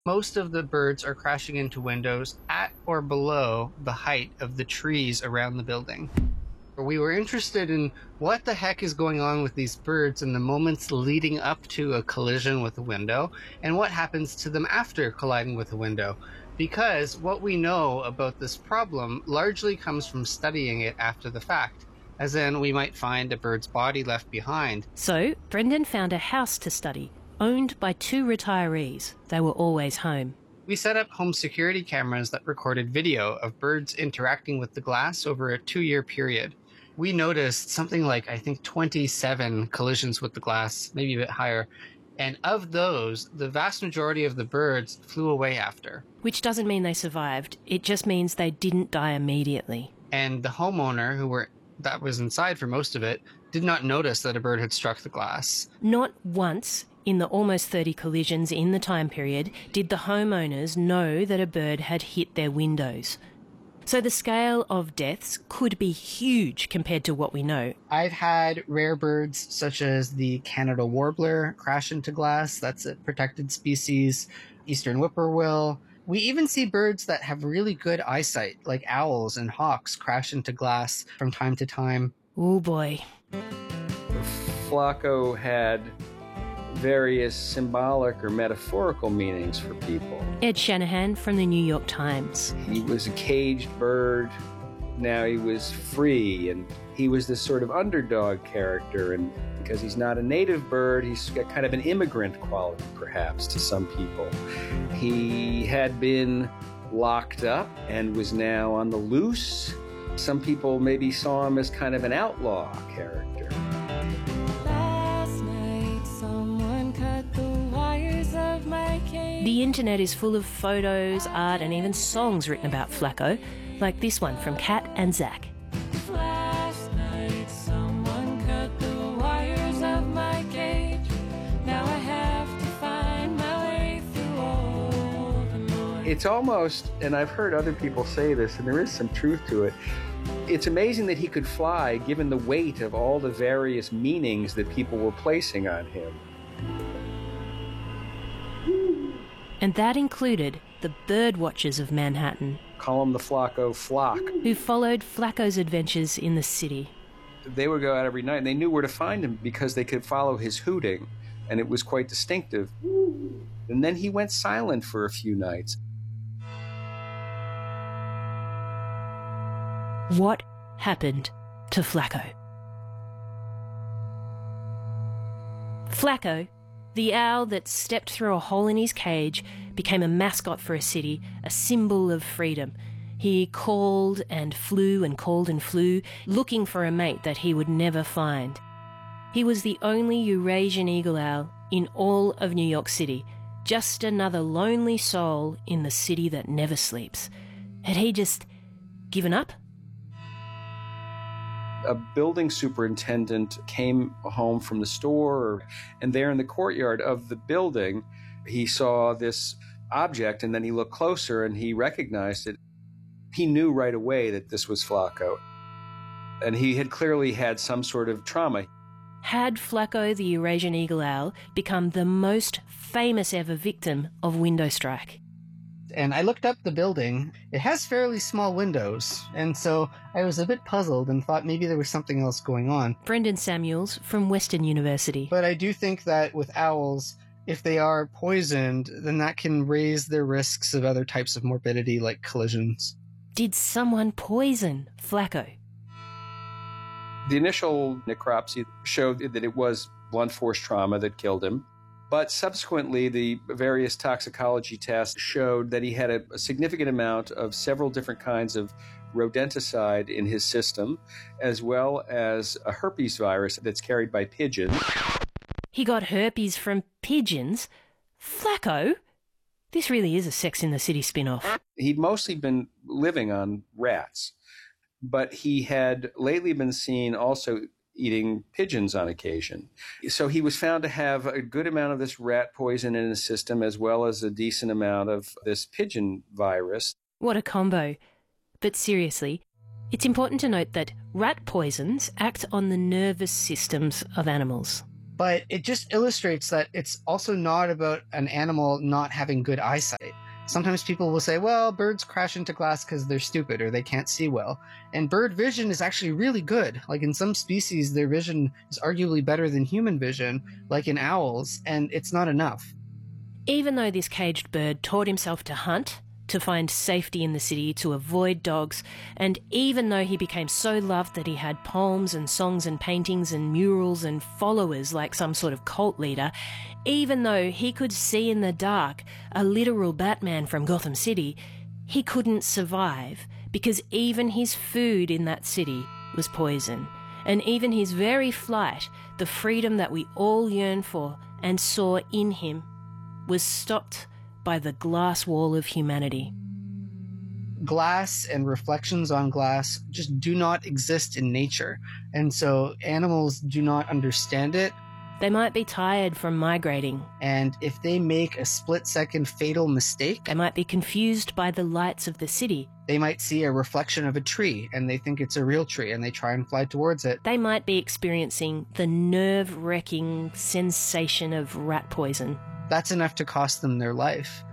Most of the birds are crashing into windows at or below the height of the trees around the building. We were interested in what the heck is going on with these birds in the moments leading up to a collision with a window, and what happens to them after colliding with a window. Because what we know about this problem largely comes from studying it after the fact, as in we might find a bird's body left behind. So Brendan found a house to study, owned by two retirees. They were always home. We set up home security cameras that recorded video of birds interacting with the glass over a 2-year period. We noticed something like, I think, 27 collisions with the glass, maybe a bit higher. And of those, the vast majority of the birds flew away after. Which doesn't mean they survived. It just means they didn't die immediately. And the homeowner, that was inside for most of it, did not notice that a bird had struck the glass. Not once in the almost 30 collisions in the time period did the homeowners know that a bird had hit their windows. So the scale of deaths could be huge compared to what we know. I've had rare birds such as the Canada warbler crash into glass. That's a protected species. Eastern whippoorwill. We even see birds that have really good eyesight, like owls and hawks, crash into glass from time to time. Oh boy. Flaco had various symbolic or metaphorical meanings for people. Ed Shanahan from the New York Times. He was a caged bird. Now he was free, and he was this sort of underdog character, and because he's not a native bird, he's got kind of an immigrant quality, perhaps, to some people. He had been locked up and was now on the loose. Some people maybe saw him as kind of an outlaw character. The internet is full of photos, art, and even songs written about Flaco, like this one from Kat and Zach. Last night, someone cut the wires of my cage. Now I have to find my way through all the noise. It's almost, and I've heard other people say this, and there is some truth to it, it's amazing that he could fly given the weight of all the various meanings that people were placing on him. And that included the bird watchers of Manhattan. Call them the Flaco flock. Who followed Flaco's adventures in the city. They would go out every night, and they knew where to find him because they could follow his hooting, and it was quite distinctive. And then he went silent for a few nights. What happened to Flaco? Flaco, the owl that stepped through a hole in his cage, became a mascot for a city, a symbol of freedom. He called and flew and called and flew, looking for a mate that he would never find. He was the only Eurasian eagle owl in all of New York City, just another lonely soul in the city that never sleeps. Had he just given up? A building superintendent came home from the store, and there in the courtyard of the building, he saw this object, and then he looked closer and he recognized it. He knew right away that this was Flaco, and he had clearly had some sort of trauma. Had Flaco the Eurasian eagle owl become the most famous ever victim of window strike? And I looked up the building. It has fairly small windows, and so I was a bit puzzled and thought maybe there was something else going on. Brendan Samuels from Western University. But I do think that with owls, if they are poisoned, then that can raise their risks of other types of morbidity like collisions. Did someone poison Flaco? The initial necropsy showed that it was blunt force trauma that killed him. But subsequently, the various toxicology tests showed that he had a significant amount of several different kinds of rodenticide in his system, as well as a herpes virus that's carried by pigeons. He got herpes from pigeons? Flaco? This really is a Sex in the City spin-off. He'd mostly been living on rats, but he had lately been seen also eating pigeons on occasion. So he was found to have a good amount of this rat poison in his system, as well as a decent amount of this pigeon virus. What a combo. But seriously, it's important to note that rat poisons act on the nervous systems of animals. But it just illustrates that it's also not about an animal not having good eyesight. Sometimes people will say, well, birds crash into glass because they're stupid or they can't see well. And bird vision is actually really good. Like in some species, their vision is arguably better than human vision, like in owls, and it's not enough. Even though this caged bird taught himself to hunt, to find safety in the city, to avoid dogs, and even though he became so loved that he had poems and songs and paintings and murals and followers like some sort of cult leader, even though he could see in the dark, a literal Batman from Gotham City, he couldn't survive because even his food in that city was poison. And even his very flight, the freedom that we all yearn for and saw in him, was stopped by the glass wall of humanity. Glass and reflections on glass just do not exist in nature, and so animals do not understand it. They might be tired from migrating. And if they make a split-second fatal mistake, They might be confused by the lights of the city. they might see a reflection of a tree and they think it's a real tree and they try and fly towards it. They might be experiencing the nerve-wracking sensation of rat poison. That's enough to cost them their life.